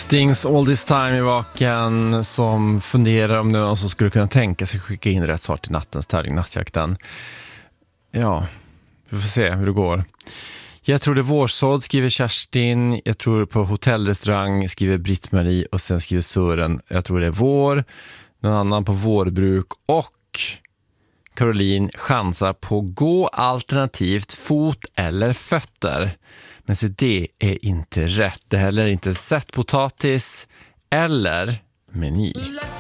Stings All This Time i vaken som funderar om någon som skulle kunna tänka sig skicka in rätt svar till nattens tävling, Nattjakten. Ja, vi får se hur det går. Jag tror det är vårsådd, skriver Kerstin. Jag tror på hotellrestaurang, skriver Britt-Marie. Och sen skriver Sören, jag tror det är vår. Någon annan på vårbruk. Och Caroline chansar på gå alternativt fot eller fötter. Men så det är inte rätt. Det heller inte sett potatis eller meny.